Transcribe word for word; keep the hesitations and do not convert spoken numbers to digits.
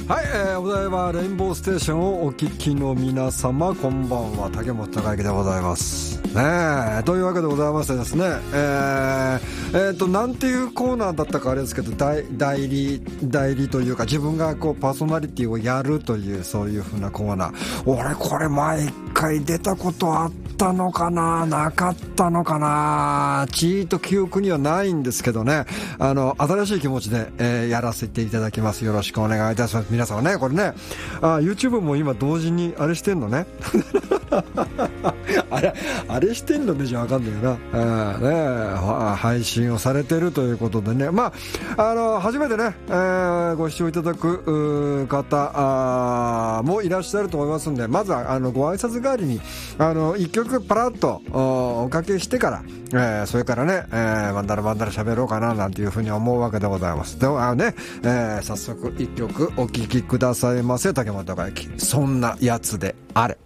はい、えー、お台場レインボーステーションをお聞きの皆様、こんばんは。竹本孝之でございますね。えというわけでございましてですね、えー、えー、となんていうコーナーだったかあれですけど、代代理代理というか、自分がこうパーソナリティをやるという、そういう風なコーナー、俺これ毎回出たことあったのかな、なかったのかな、ちーっと記憶にはないんですけどね、あの新しい気持ちで、えー、やらせていただきます。よろしくお願いいたします。皆さんね、これね、あ YouTube も今同時にあれしてんのねあれあれしてんのねじゃわかんないよな、ね、配信をされてるということでね、まああの初めてね、えー、ご視聴いただく方あもいらっしゃると思いますんで、まずはあのご挨拶代わりにあの一曲パラッと お, おかけしてから、えー、それからね、えー、まんだらまんだら喋ろうかななんていうふうに思うわけでございます。ではね、えー、早速一曲お聴きくださいませ。竹本孝之、そんなやつであれ。